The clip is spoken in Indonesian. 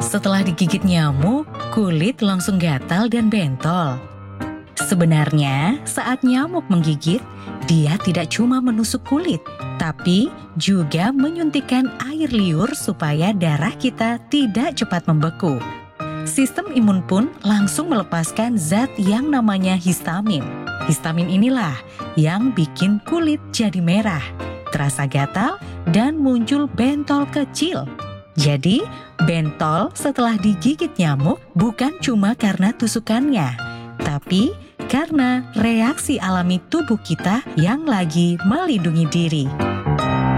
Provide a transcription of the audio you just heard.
Setelah digigit nyamuk, kulit langsung gatal dan bentol. Sebenarnya, saat nyamuk menggigit, dia tidak cuma menusuk kulit, tapi juga menyuntikkan air liur supaya darah kita tidak cepat membeku. Sistem imun pun langsung melepaskan zat yang namanya histamin. Histamin inilah yang bikin kulit jadi merah, terasa gatal, dan muncul bentol kecil. Jadi, bentol setelah digigit nyamuk bukan cuma karena tusukannya, tapi karena reaksi alami tubuh kita yang lagi melindungi diri.